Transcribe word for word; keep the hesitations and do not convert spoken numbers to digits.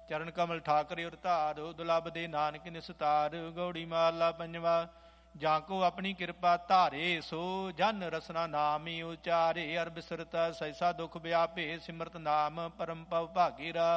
ਚਰਨ ਕਮਲ ਠਾਕਰੇ ਉਰ ਧਾਰ, ਦੁਲਭ ਦੇ ਨਾਨਕ ਨਿਸਤਾਰ। ਗੌੜੀ ਮਹਲਾ ਪੰਜਵਾ। ਜਾਂ ਕੋ ਆਪਣੀ ਕਿਰਪਾ ਧਾਰੇ, ਸੋ ਜਨ ਰਸਨਾ ਨਾਮੀ ਉਚਾਰੇ। ਅਰ ਬਿਸਰਤ ਸੈਸਾ ਦੁਖ ਵਿਆਪੇ, ਸਿਮਰਤ ਨਾਮ ਪਰਮ ਪਵ ਭਾਗੀਰਾ।